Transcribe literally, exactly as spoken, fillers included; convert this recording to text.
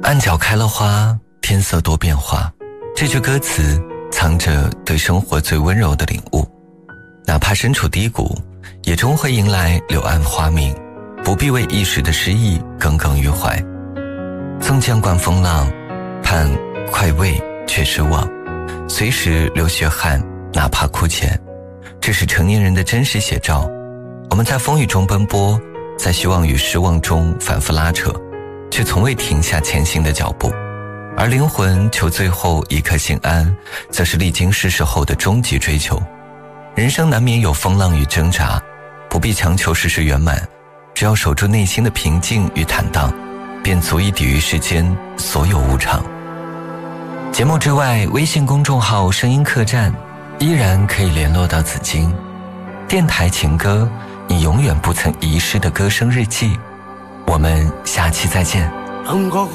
岸角开了花，天色多变化。这句歌词藏着对生活最温柔的领悟，哪怕身处低谷，也终会迎来柳暗花明，不必为一时的失意耿耿于怀。纵将观风浪，盼快慰却失望，随时流血汗，哪怕哭泣。这是成年人的真实写照。我们在风雨中奔波，在希望与失望中反复拉扯，却从未停下前行的脚步。而灵魂求最后一颗心安，则是历经世事后的终极追求。人生难免有风浪与挣扎，不必强求事事圆满，只要守住内心的平静与坦荡，便足以抵御世间所有无常。节目之外，微信公众号声音客栈依然可以联络到紫金。电台情歌，你永远不曾遗失的歌声日记。我们下期再见。